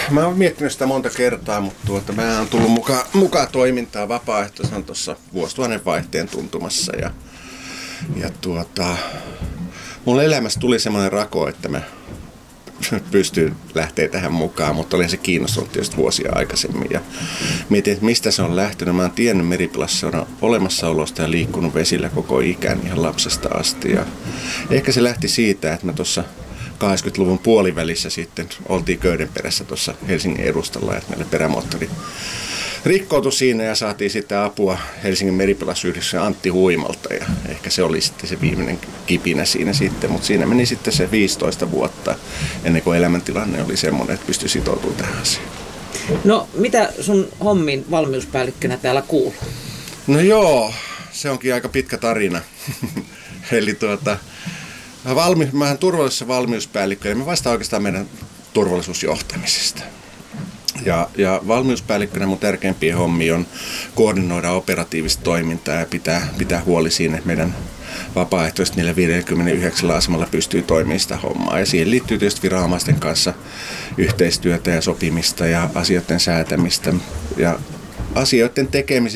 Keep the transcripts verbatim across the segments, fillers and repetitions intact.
Mä oon miettinyt sitä monta kertaa, mutta tuota, mä oon tullut mukaan, mukaan toimintaan vapaaehtoisena tuossa vuosituhannen vaihteen tuntumassa. Ja, ja tuota, mulla elämässä tuli semmoinen rako, että mä pystyn lähteä tähän mukaan, mutta olin se kiinnostunut tietysti vuosia aikaisemmin. Ja mietin, että mistä se on lähtenyt. Mä oon tiennyt Meripelaseuran olemassaolosta ja liikkunut vesillä koko ikään ihan lapsesta asti. Ja ehkä se lähti siitä, että mä tuossa kahdeksankymmentäluvun puolivälissä sitten oltiin Köydenperässä tuossa Helsingin edustalla, että meillä perämoottori rikkoutui siinä ja saatiin sitten apua Helsingin Meripelasyhdistyksen Antti Huimalta ja ehkä se oli sitten se viimeinen kipinä siinä sitten, mutta siinä meni sitten se viisitoista vuotta ennen kuin elämäntilanne oli semmoinen, että pystyi sitoutumaan tähän asiaan. No mitä sun hommin valmiuspäällikkönä täällä kuuluu? No joo, se onkin aika pitkä tarina. Eli tuota, valmi, mä olen turvallisuus- ja valmiuspäällikkö ja mä vastaan oikeastaan meidän turvallisuusjohtamisesta. Ja, ja valmiuspäällikkönä mun tärkeimpiä hommia on koordinoida operatiivista toimintaa ja pitää, pitää huoli siinä, että meidän vapaaehtoiset niillä viisikymmentäyhdeksän asemalla pystyy toimimaan sitä hommaa. Ja siihen liittyy tietysti viranomaisten kanssa yhteistyötä ja sopimista ja asioiden säätämistä. Ja asioiden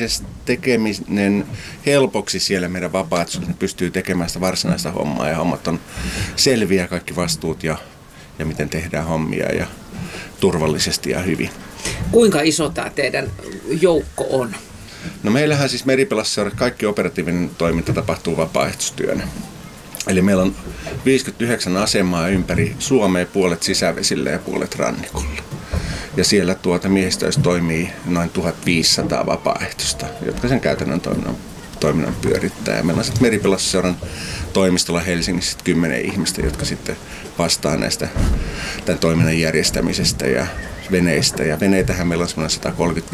tekeminen helpoksi siellä meidän vapaaehtoisilla pystyy tekemään sitä varsinaista hommaa ja hommat on selviä, kaikki vastuut ja, ja miten tehdään hommia ja turvallisesti ja hyvin. Kuinka iso tämä teidän joukko on? No meillähän siis Meripelasseura kaikki operatiivinen toiminta tapahtuu vapaaehtoistyönä. Eli meillä on viisikymmentäyhdeksän asemaa ympäri Suomea, puolet sisävesillä ja puolet rannikolla. Ja siellä tuota miehistöissä toimii noin tuhatviisisataa vapaaehtoista, jotka sen käytännön toiminnan, toiminnan pyörittää. Ja meillä on sitten Meripelasseuran toimistolla Helsingissä kymmenen ihmistä, jotka sitten vastaa näistä tämän toiminnan järjestämisestä ja veneistä. Ja veneitähän meillä on semmoinen sata kolmekymmentä